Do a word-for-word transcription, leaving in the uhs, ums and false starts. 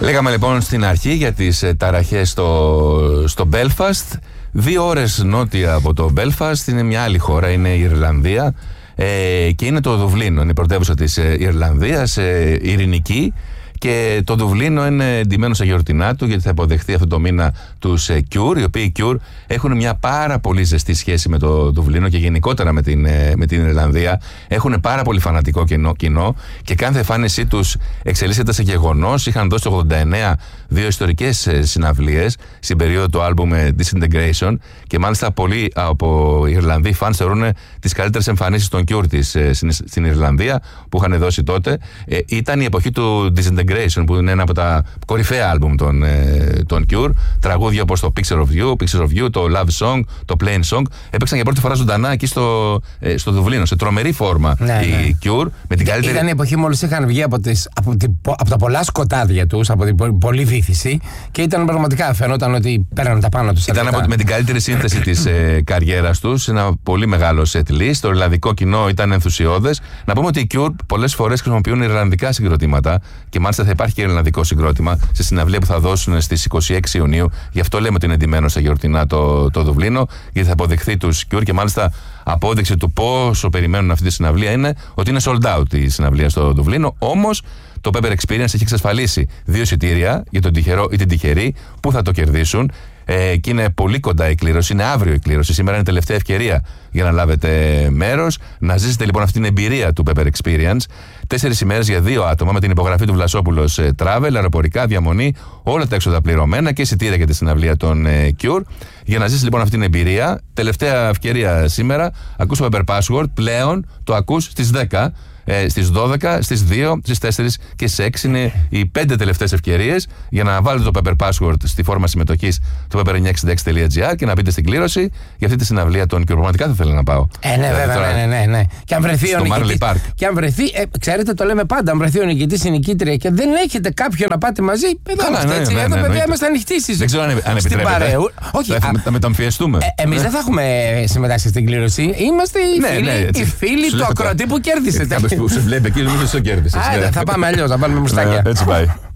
Λέγαμε λοιπόν στην αρχή για τις ε, ταραχές στο, στο Belfast. Δύο ώρες νότια από το Belfast είναι μια άλλη χώρα, είναι η Ιρλανδία, ε, και είναι το Δουβλίνο, είναι η πρωτεύουσα της ε, Ιρλανδίας, ε, ειρηνική. Και το Δουβλίνο είναι εντυμένο σε γιορτινά του, γιατί θα υποδεχθεί αυτό το μήνα τους ε, Cure, οι οποίοι Cure έχουν μια πάρα πολύ ζεστή σχέση με το Δουβλίνο και γενικότερα με την, ε, με την Ιρλανδία. Έχουν πάρα πολύ φανατικό κοινό, κοινό και κάθε εμφάνισή τους εξελίσσεται σε γεγονός. Είχαν δώσει το ογδόντα εννέα δύο ιστορικές ε, συναυλίες στην περίοδο του άλμπουμ Disintegration, και μάλιστα πολλοί από οι Ιρλανδοί φανς θεωρούν τις καλύτερες εμφανίσεις των Cure της, ε, στην, στην Ιρλανδία που είχαν δώσει τότε. Ε, ήταν η εποχή του Disintegration, που είναι ένα από τα κορυφαία άλμπουμ των, ε, των Cure. Τραγούδια όπως το Picture of You, Pictures of You, το Love Song, το Plain Song έπαιξαν για πρώτη φορά ζωντανά εκεί στο, ε, στο Δουβλίνο, σε τρομερή φόρμα, ναι, οι ναι. Cure. Με την καλύτερη... Ήταν η εποχή μόλις είχαν βγει από, τις, από, την, από τα πολλά σκοτάδια τους, από την πολλή βύθιση, και ήταν πραγματικά, φαινόταν ότι πέραν τα πάνω τους. Ήταν από, με την καλύτερη σύνθεση της ε, καριέρας τους, ένα πολύ μεγάλο set list. Το ιρλανδικό κοινό ήταν ενθουσιώδες. Να πούμε ότι οι Cure πολλές φορές χρησιμοποιούν ιρλανδικά συγκροτήματα, και μάλιστα θα υπάρχει και ιρλανδικό συγκρότημα σε συναυλία που θα δώσουν στις είκοσι έξι Ιουνίου. Γι' αυτό λέμε ότι είναι εντυμένο στα γιορτινά το, το Δουβλίνο, γιατί θα αποδεχθεί τους Cure, και μάλιστα απόδειξη του πόσο περιμένουν αυτή τη συναυλία είναι ότι είναι sold out η συναυλία στο Δουβλίνο. Όμως το Pepper Experience έχει εξασφαλίσει δύο εισιτήρια για τον τυχερό ή την τυχερή που θα το κερδίσουν. Ε, και είναι πολύ κοντά η κλήρωση, είναι αύριο η κλήρωση. Σήμερα είναι η τελευταία ευκαιρία για να λάβετε μέρος. Να ζήσετε λοιπόν αυτή την εμπειρία του Pepper Experience. Τέσσερις ημέρες για δύο άτομα, με την υπογραφή του Βλασόπουλος ε, Travel, αεροπορικά, διαμονή, όλα τα έξοδα πληρωμένα και εισιτήρια για τη συναυλία των ε, Cure. Για να ζήσεις λοιπόν αυτή την εμπειρία, τελευταία ευκαιρία σήμερα. Ακούς το Pepper Password, πλέον το ακούς στις δέκα. Ε, στις δώδεκα, στις δύο, στις τέσσερις και στις έξι είναι οι πέντε τελευταίες ευκαιρίες για να βάλετε το Pepper Password στη φόρμα συμμετοχής του pepper εννιακόσια εξήντα έξι τελεία τζι άρ και να μπείτε στην κλήρωση για αυτή τη συναυλία των Cure. Πραγματικά θα θέλω να πάω. Ε, ναι, δηλαδή, βέβαια, τώρα, ναι, ναι, ναι. Και αν βρεθεί ο νικητής. Και αν βρεθεί, ε, ξέρετε, το λέμε πάντα, αν βρεθεί ο νικητής ή νικήτρια και δεν έχετε κάποιον να πάτε μαζί, εδώ είμαστε έτσι. Εδώ, παιδιά, είμαστε ανοιχτοί στις. Δεν ξέρω αν επιτρέπετε. Όχι, θα μεταμφιεστούμε. Εμείς δεν θα έχουμε συμμετάσχει στην κλήρωση. Είμαστε οι φίλοι του ακροατή που κέρδισε. Που σε βλέπει εκεί, νομίζω ότι το κέρδισε. Θα πάμε αλλιώς, θα πάρουμε μουστάκια. Έτσι πάει.